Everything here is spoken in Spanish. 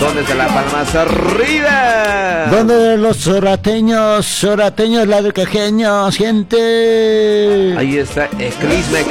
¿Dónde está la palmas arriba? ¿Dónde los sorateños, ladricajeños, gente? Ahí está Eclisma.